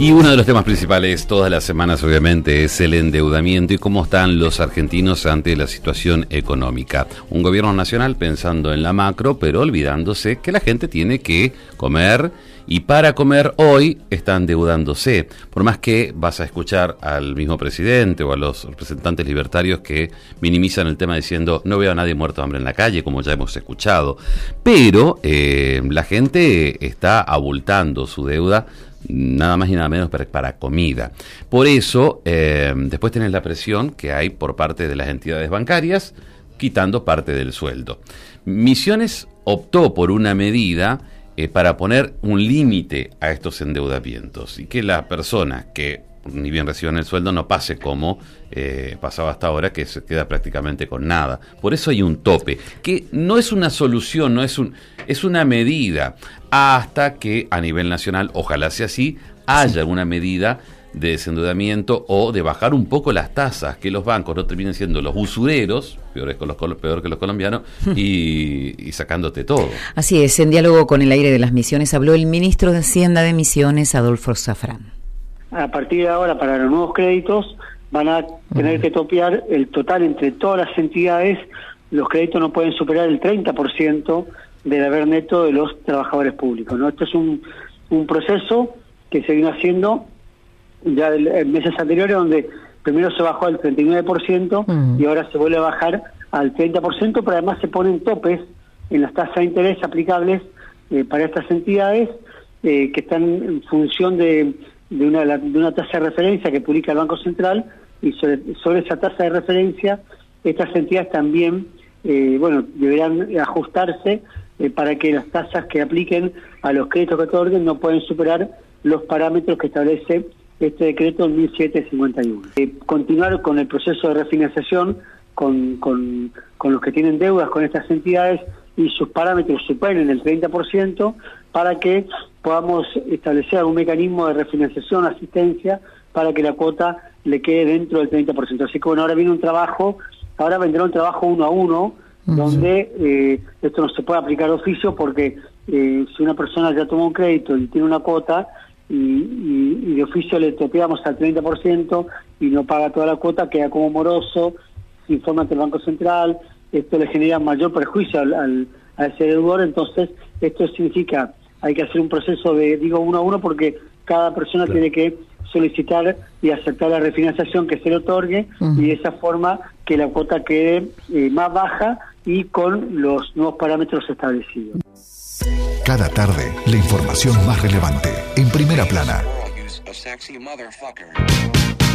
Y uno de los temas principales todas las semanas obviamente es el endeudamiento y cómo están los argentinos ante la situación económica. Un gobierno nacional pensando en la macro, pero olvidándose que la gente tiene que comer y para comer hoy está endeudándose. Por más que vas a escuchar al mismo presidente o a los representantes libertarios que minimizan el tema diciendo no veo a nadie muerto de hambre en la calle, como ya hemos escuchado. Pero la gente está abultando su deuda nada más y nada menos para comida. Por eso, después tenés la presión que hay por parte de las entidades bancarias, quitando parte del sueldo. Misiones optó por una medida para poner un límite a estos endeudamientos y que la persona que ni bien reciben el sueldo no pase como pasaba hasta ahora, que se queda prácticamente con nada. Por eso hay un tope, que no es una solución, es una medida, hasta que a nivel nacional, ojalá sea así, haya alguna medida de desendeudamiento o de bajar un poco las tasas, que los bancos no terminen siendo los usureros, peor que los colombianos, y sacándote todo. Así es, en diálogo con el aire de las Misiones habló el ministro de Hacienda de Misiones, Adolfo Zafrán. A partir de ahora, para los nuevos créditos, van a tener que topear el total entre todas las entidades. Los créditos no pueden superar el 30% del haber neto de los trabajadores públicos, ¿no? Esto es un proceso que se vino haciendo ya en meses anteriores, donde primero se bajó al 39% y ahora se vuelve a bajar al 30%, pero además se ponen topes en las tasas de interés aplicables para estas entidades que están en función de una tasa de referencia que publica el Banco Central, y sobre esa tasa de referencia estas entidades también deberán ajustarse para que las tasas que apliquen a los créditos que otorguen no pueden superar los parámetros que establece este decreto 1751. Continuar con el proceso de refinanciación con los que tienen deudas con estas entidades y sus parámetros superen el 30%, para que podamos establecer un mecanismo de refinanciación, asistencia, para que la cuota le quede dentro del 30%. Así que bueno, ahora vendrá un trabajo 1 a 1, donde esto no se puede aplicar de oficio, porque si una persona ya tomó un crédito y tiene una cuota, y de oficio le topeamos al 30% y no paga toda la cuota, queda como moroso, se informa ante el Banco Central, esto le genera mayor perjuicio a ese deudor. Entonces esto significa, hay que hacer un proceso de, 1 a 1, porque cada persona tiene que solicitar y aceptar la refinanciación que se le otorgue, y de esa forma que la cuota quede más baja y con los nuevos parámetros establecidos. Cada tarde, la información más relevante, en Primera Plana.